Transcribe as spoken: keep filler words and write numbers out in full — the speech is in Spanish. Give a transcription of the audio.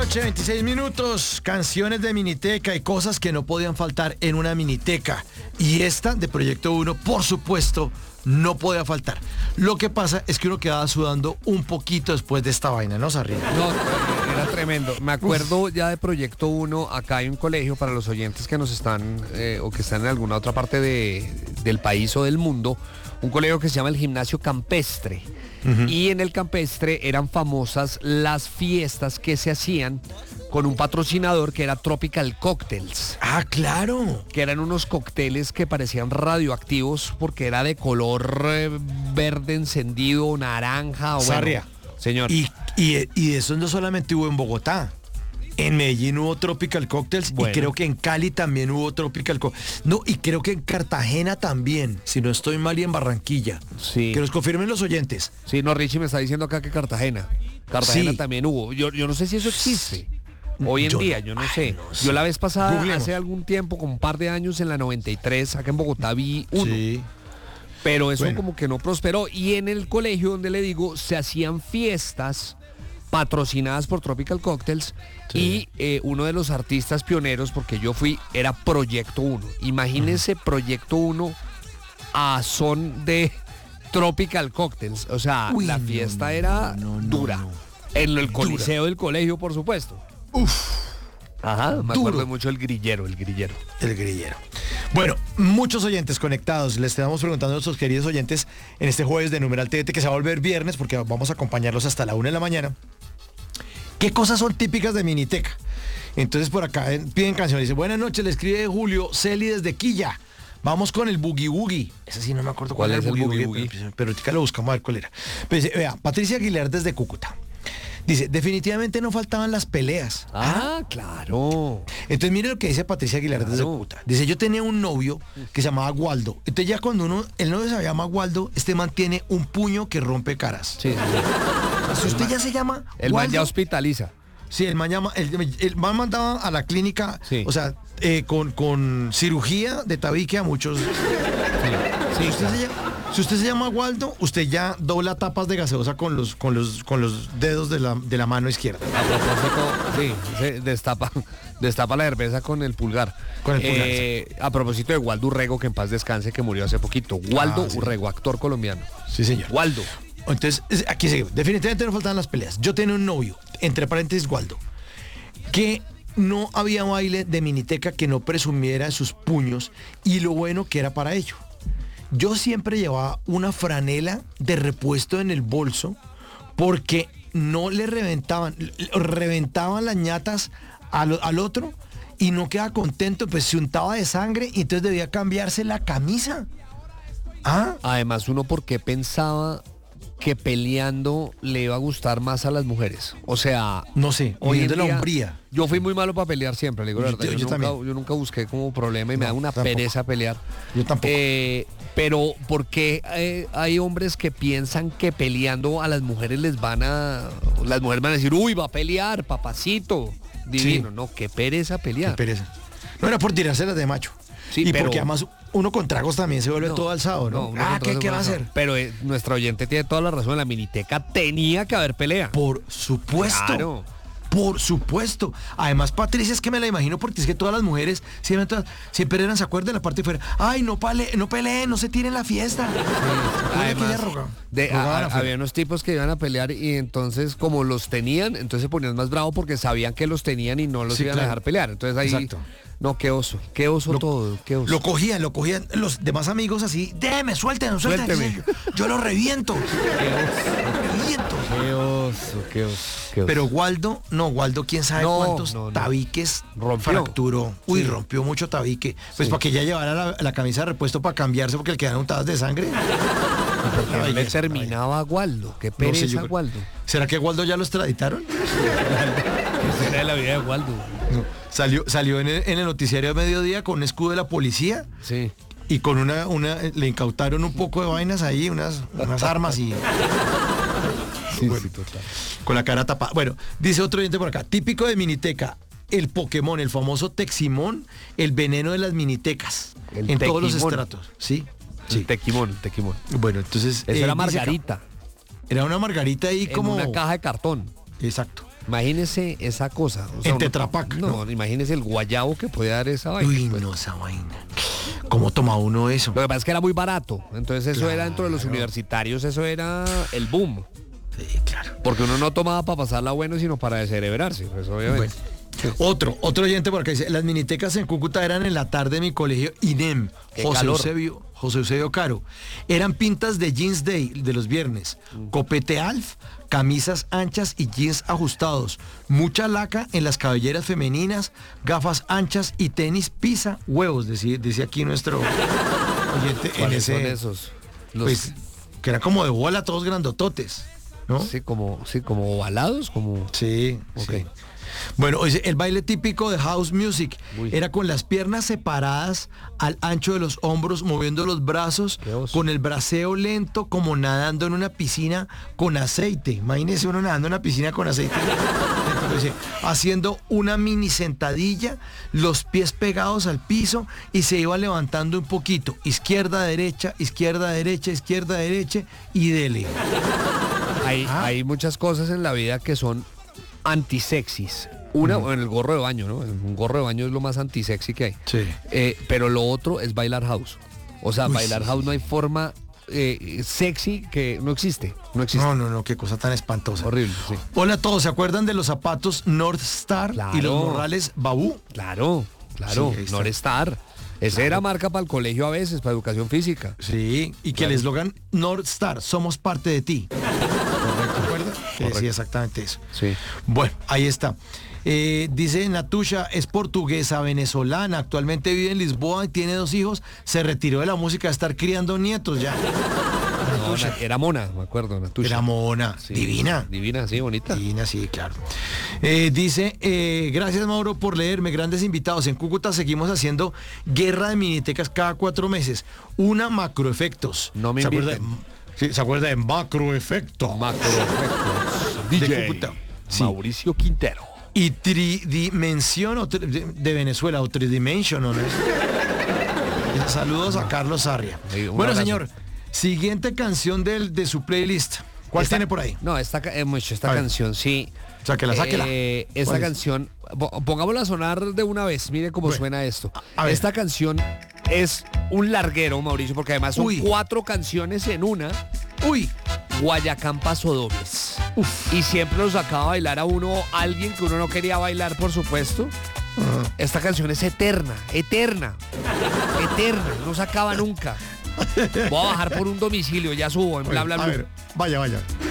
noche, veintiséis minutos, canciones de miniteca y cosas que no podían faltar en una miniteca. Y esta de Proyecto uno, por supuesto, no podía faltar. Lo que pasa es que uno quedaba sudando un poquito después de esta vaina, ¿no, Sarri? No, era tremendo. Me acuerdo Uf. ya de Proyecto uno, acá hay un colegio para los oyentes que nos están, eh, o que están en alguna otra parte de, del país o del mundo, un colegio que se llama el Gimnasio Campestre. Uh-huh. Y en el Campestre eran famosas las fiestas que se hacían con un patrocinador que era Tropical Cocktails. Ah, claro. Que eran unos cócteles que parecían radioactivos porque era de color eh, verde encendido, naranja. O Sarria. Bueno, señor. Y, y, y eso no solamente hubo en Bogotá. En Medellín hubo Tropical Cocktails, bueno. Y creo que en Cali también hubo Tropical Cocktails. No, y creo que en Cartagena también, si no estoy mal, y en Barranquilla. Sí. Que nos confirmen los oyentes. Sí, no, Richie me está diciendo acá que Cartagena. Cartagena sí. también hubo. Yo, yo no sé si eso existe. Hoy en yo día, no, yo no ay, sé. no sé. Yo la vez pasada, Googleemos. hace algún tiempo, como un par de años, en la noventa y tres, acá en Bogotá vi uno. Sí. Pero eso bueno. como que no prosperó. Y en el colegio donde le digo, se hacían fiestas patrocinadas por Tropical Cocktails. Sí. Y eh, uno de los artistas pioneros, porque yo fui, era Proyecto uno. Imagínense uh-huh. Proyecto uno a son de Tropical Cocktails. O sea, Uy, la fiesta no, era no, no, dura. No, no. En el coliseo dura. Del colegio, por supuesto. Uf. Ajá, me Duro. acuerdo mucho el grillero, el grillero. El grillero. Bueno, muchos oyentes conectados. Les estamos preguntando a nuestros queridos oyentes en este jueves de Numeral T T, que se va a volver viernes, porque vamos a acompañarlos hasta la una de la mañana. ¿Qué cosas son típicas de miniteca? Entonces por acá eh, piden canciones. Dice, buenas noches, le escribe Julio Celi desde Quilla. Vamos con el Boogie Boogie. Ese sí no me acuerdo cuál, cuál es el Boogie Boogie, Boogie? Pero, pero ahorita lo buscamos a ver cuál era. Pero dice, vea, Patricia Aguilar desde Cúcuta. Dice, definitivamente no faltaban las peleas. Ah, claro. Entonces mire lo que dice Patricia Aguilar claro. desde Cúcuta. Dice, yo tenía un novio que se llamaba Waldo. Entonces ya cuando uno, el novio se llama Waldo, este man tiene un puño que rompe caras. Sí. sí. O sea, si usted man, ya se llama El Waldo, man ya hospitaliza. Sí, el man, llama, el, el man mandaba a la clínica, sí. o sea, eh, con, con cirugía de tabique a muchos. Sí. Sí, si, usted claro. se llama, si usted se llama Waldo, usted ya dobla tapas de gaseosa con los, con los, con los dedos de la, de la mano izquierda. A propósito, sí, se destapa, destapa la cerveza con el pulgar. Con el pulgar. Eh, a propósito de Waldo Urrego, que en paz descanse, que murió hace poquito. Waldo ah, sí. Urrego, actor colombiano. Sí, señor. Waldo. Entonces, aquí seguimos. Definitivamente no faltaban las peleas. Yo tenía un novio, entre paréntesis Waldo, que no había baile de miniteca que no presumiera sus puños y lo bueno que era para ello. Yo siempre llevaba una franela de repuesto en el bolso porque no le reventaban, reventaban las ñatas al, al otro y no quedaba contento, pues se untaba de sangre y entonces debía cambiarse la camisa. ¿Ah? Además, uno por qué pensaba que peleando le iba a gustar más a las mujeres. O sea, no sé, hoy de la hombría. Yo fui muy malo para pelear siempre, le digo la verdad. Yo, yo, yo, nunca, yo nunca busqué como problema y no, me da una tampoco. pereza pelear. Yo tampoco. Eh, pero ¿por qué eh, hay hombres que piensan que peleando a las mujeres les van a... Las mujeres van a decir, uy, va a pelear, papacito, divino. Sí. No, qué pereza pelear. Qué pereza. No era por tirárselas de macho. Sí, y pero, porque además uno con tragos también se vuelve no, todo alzado, ¿no? no ah, ¿qué, ¿qué va a hacer? Pero eh, nuestra oyente tiene toda la razón, en la miniteca tenía que haber pelea. Por supuesto. Claro. Por supuesto. Además, Patricia, es que me la imagino porque es que todas las mujeres siempre, siempre eran, ¿se acuerdan? La parte de fuera, ay, no, pale, no peleen, no se tiren la fiesta. Sí. Además, de, a, a, había unos tipos que iban a pelear y entonces, como los tenían, entonces se ponían más bravos porque sabían que los tenían y no los sí, iban claro. a dejar pelear. Entonces ahí... Exacto. No, qué oso, qué oso lo, todo, qué oso. Lo cogían, lo cogían los demás amigos así, déjeme, suéltenme, suéltenme. Yo, yo lo reviento. Qué oso. Lo reviento. Qué oso, qué oso, qué oso. Pero Waldo, no, Waldo, quién sabe no, cuántos no, no. tabiques rompió. fracturó. Uy, sí. rompió mucho tabique. Pues sí. para que ya llevara la, la camisa de repuesto para cambiarse porque le quedaron untadas de sangre. ¿Por qué le terminaba a Waldo? Qué pereza, no sé, yo, Waldo. ¿Será que Waldo ya lo extraditaron? ¿Qué será de la vida de Waldo? No. Salió, salió en el, en el noticiario de mediodía con un escudo de la policía. Sí. Y con una, una, le incautaron un poco de vainas ahí, unas, unas armas y... Sí, bueno, sí, total. Con la cara tapada. Bueno, dice otro oyente por acá, típico de miniteca, el Pokémon, el famoso Teximón, el veneno de las minitecas. El en tequimón. Todos los estratos. Sí. Sí. El tequimón, el tequimón. Bueno, entonces... Eso eh, era margarita. Acá, era una margarita ahí en como... una caja de cartón. Exacto. Imagínese esa cosa. O sea, En uno- Tetra Pak, No, ¿no? imagínese el guayabo que puede dar esa vaina. Uy, pues. no, esa vaina. ¿Cómo toma uno eso? Lo que pasa es que era muy barato. Entonces eso era dentro de los Claro. universitarios, eso era el boom. Sí, claro. Porque uno no tomaba para pasarla bueno, sino para descerebrarse, pues obviamente. Bueno. Otro, otro oyente por acá dice, las minitecas en Cúcuta eran en la tarde de mi colegio I N E M, Qué José calor. Eusebio, José Eusebio Caro. Eran pintas de jeans day de los viernes, copete alf, camisas anchas y jeans ajustados, mucha laca en las cabelleras femeninas, gafas anchas y tenis pisa huevos, decía, decía aquí nuestro oyente en ¿Cuáles son ese, esos? Los, pues, que era como de bola, todos grandototes, ¿no? sí, como, sí, como ovalados, como... Sí, Ok. sí. Bueno, oye, el baile típico de house music Uy. era con las piernas separadas al ancho de los hombros, moviendo los brazos, Qué oso. con el braceo lento, como nadando en una piscina con aceite. Imagínese uno nadando en una piscina con aceite. Entonces, haciendo una mini sentadilla, los pies pegados al piso y se iba levantando un poquito. Izquierda, derecha, izquierda, derecha, izquierda, derecha y dele. Hay, Ah. hay muchas cosas en la vida que son antisexys. Una, en el gorro de baño, ¿no? Un gorro de baño es lo más antisexy que hay. Sí. Eh, pero lo otro es bailar house. O sea, Uy, bailar sí, house sí, no hay forma eh, sexy que no existe. No existe. No, no, no, qué cosa tan espantosa. Horrible, sí. Hola a todos, ¿se acuerdan de los zapatos North Star Claro. y los morrales Babú? Claro, claro. Sí, ahí está. North Star. Esa era marca para el colegio a veces, para educación física. Sí, y que Claro. el eslogan North Star, somos parte de ti. ¿Te acuerdas? Sí, Correcto. sí, exactamente eso. Sí. Bueno, ahí está. Eh, dice Natusha, es portuguesa, venezolana, actualmente vive en Lisboa y tiene dos hijos, se retiró de la música a estar criando nietos ya. No, Natusha. era mona, me acuerdo, Natusha. Era mona, Sí, divina. Divina, sí, bonita. Divina, sí, claro. Eh, dice, eh, gracias Mauro por leerme, grandes invitados. En Cúcuta seguimos haciendo guerra de minitecas cada cuatro meses. Una macroefectos. No me ¿Se acuerda, inviten. sí, ¿se acuerda de macroefecto? Macroefectos. De D J Cúcuta. Sí. Mauricio Quintero. Y tridimensión o tri- de, de Venezuela, o tridimension, ¿o no es? Saludos a Carlos Sarria. Sí, un Bueno, abrazo. señor, siguiente canción del, de su playlist. ¿Cuál Esta- tiene por ahí? No, esta, ca- eh, mucho, esta A ver. canción, sí. Sáquela, sáquela. Eh, ¿Cuál esta es? canción, po- pongámosla a sonar de una vez, mire cómo Bueno, suena esto. a ver. Esta canción es un larguero, Mauricio, porque además son Uy. cuatro canciones en una. Uy, Guayacán Pasodobles. Y siempre los sacaba a bailar a uno, alguien que uno no quería bailar, por supuesto. Esta canción es eterna, eterna, eterna, no se acaba nunca. Voy a bajar por un domicilio, ya subo en bla bla a bla. ver, vaya, vaya.